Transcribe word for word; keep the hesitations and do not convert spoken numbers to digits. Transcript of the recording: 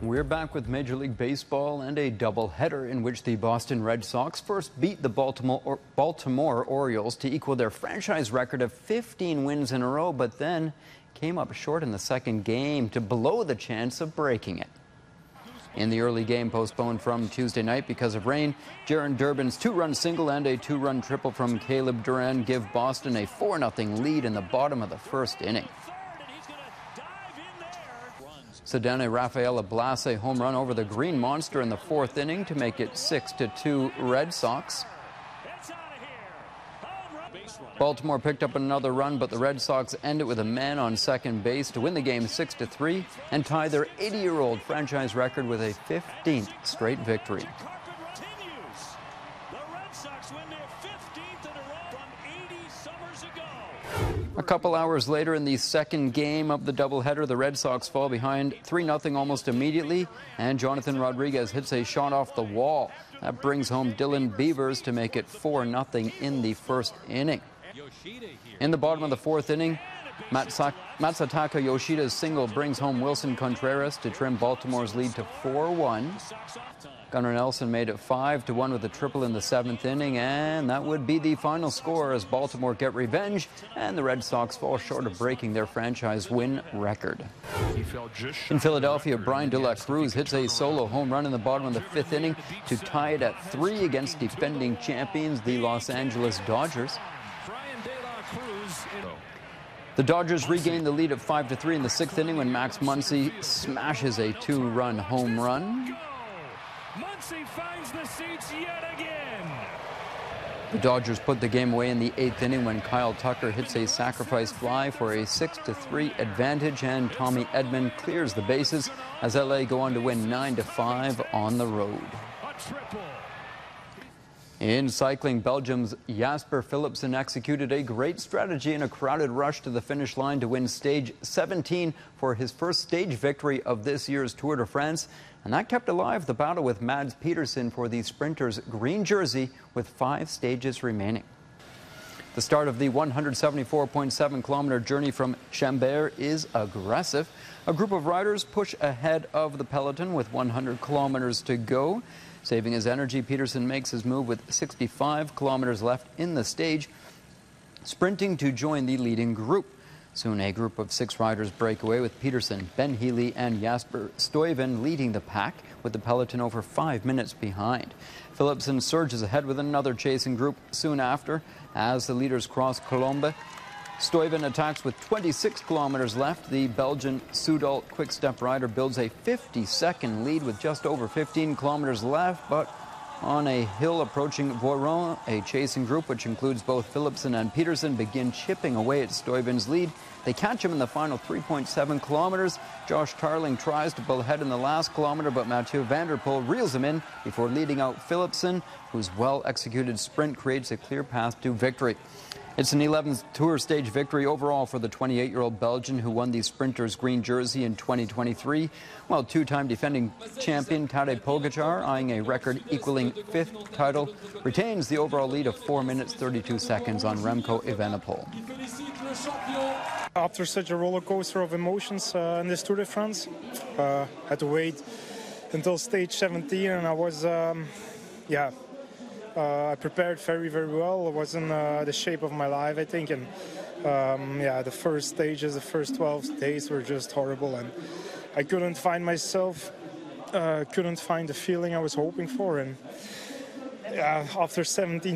We're back with Major League Baseball and a doubleheader in which the Boston Red Sox first beat the Baltimore, or Baltimore Orioles to equal their franchise record of fifteen wins in a row, but then came up short in the second game to blow the chance of breaking it. In the early game postponed from Tuesday night because of rain, Jaron Durbin's two-run single and a two-run triple from Caleb Duran give Boston a four nothing lead in the bottom of the first inning. Ceddanne Rafaela Blase a home run over the Green Monster in the fourth inning to make it six to two Red Sox. Baltimore picked up another run, but the Red Sox end it with a man on second base to win the game six to three and tie their eighty-year-old franchise record with a fifteenth straight victory. A couple hours later in the second game of the doubleheader, the Red Sox fall behind three nothing almost immediately, and Jonathan Rodriguez hits a shot off the wall. That brings home Dylan Beavers to make it four nothing in the first inning. In the bottom of the fourth inning, Matsutaka Yoshida's single brings home Wilson Contreras to trim Baltimore's lead to four one. Gunnar Nelson made it five to one with a triple in the seventh inning, and that would be the final score as Baltimore get revenge and the Red Sox fall short of breaking their franchise win record. In Philadelphia, Brian De La Cruz hits a solo home run in the bottom of the fifth inning to tie it at three against defending champions, the Los Angeles Dodgers. The Dodgers regain the lead at five to three in the sixth inning when Max Muncy smashes a two-run home run. Muncy finds the seats yet again. The Dodgers put the game away in the eighth inning when Kyle Tucker hits a sacrifice fly for a six to three advantage, and Tommy Edman clears the bases as L A go on to win nine to five on the road. A triple. In cycling, Belgium's Jasper Philipsen executed a great strategy in a crowded rush to the finish line to win stage seventeen for his first stage victory of this year's Tour de France. And that kept alive the battle with Mads Pedersen for the sprinter's green jersey with five stages remaining. The start of the one hundred seventy-four point seven kilometer journey from Chambert is aggressive. A group of riders push ahead of the peloton with one hundred kilometers to go. Saving his energy, Pedersen makes his move with sixty-five kilometers left in the stage, sprinting to join the leading group. Soon a group of six riders break away with Pedersen, Ben Healy and Jasper Stuyven leading the pack with the peloton over five minutes behind. Philipsen surges ahead with another chasing group soon after as the leaders cross Colombe. Stuyven attacks with twenty-six kilometers left. The Belgian Soudal quick-step rider builds a fifty-second lead with just over fifteen kilometers left, but on a hill approaching Voiron, a chasing group which includes both Philipsen and Pedersen begin chipping away at Stuyven's lead. They catch him in the final three point seven kilometers. Josh Tarling tries to pull ahead in the last kilometer, but Mathieu van der Poel reels him in before leading out Philipsen, whose well-executed sprint creates a clear path to victory. It's an eleventh Tour stage victory overall for the twenty-eight-year-old Belgian who won the sprinter's green jersey in twenty twenty-three, while two-time defending champion Tadej Pogacar, eyeing a record equaling fifth title, retains the overall lead of four minutes thirty-two seconds on Remco Evenepoel. After such a roller coaster of emotions uh, in this Tour de France, uh, I had to wait until stage seventeen, and I was, um, yeah, uh, I prepared very, very well. I was in uh, the shape of my life, I think, and um, yeah, the first stages, the first twelve days were just horrible, and I couldn't find myself, uh, couldn't find the feeling I was hoping for, and yeah, after seventeen